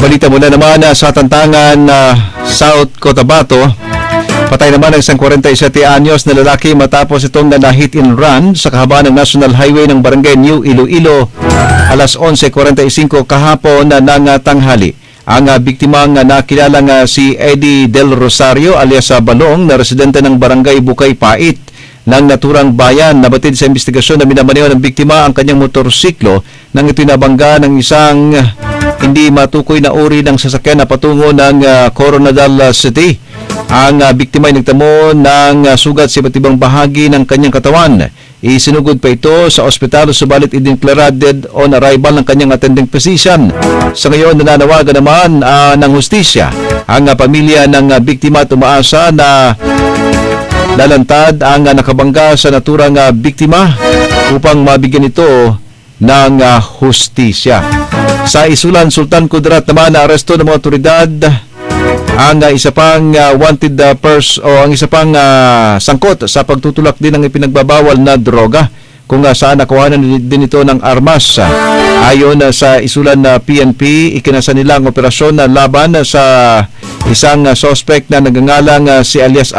Balita muna naman sa Tantangan, South Cotabato. Patay naman ang isang 47 anyos na lalaki matapos itong na-hit and run sa kahabaan ng National Highway ng Barangay New Iloilo alas 11:45 kahapon ng tanghali. Ang biktimang nakilala si Eddie Del Rosario alias Balong na residente ng Barangay Bukay Pait ng naturang bayan. Nabatid sa investigasyon na minamaneho ng biktima ang kanyang motorsiklo nang itinabangga ng isang hindi matukoy na uri ng sasakyan na patungo ng Coronadal City. Ang biktima ay nagtamo ng sugat sa iba't ibang bahagi ng kanyang katawan. Isinugod pa ito sa ospital subalit idineklara dead on arrival ng kanyang attending physician. Sa ngayon, nananawagan naman ng hustisya ang pamilya ng biktima at umaasa na lalantad ang nakabangga sa naturang biktima upang mabigyan ito ng hustisya. Sa Isulan, Sultan Kudarat naman na aresto ng mga otoridad ang isa pang wanted ang isa pang sangkot sa pagtutulak din ng ipinagbabawal na droga kung saan nakuhanan din ito ng armas. Ayon sa Isulan na PNP, ikinasa nila ang operasyon na laban sa isang suspect na nagngangalang si alias